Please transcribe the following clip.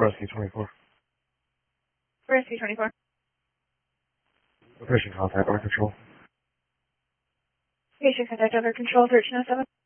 Rescue 24. Rescue 24. Patient contact, under control. Patient contact under control, 1307.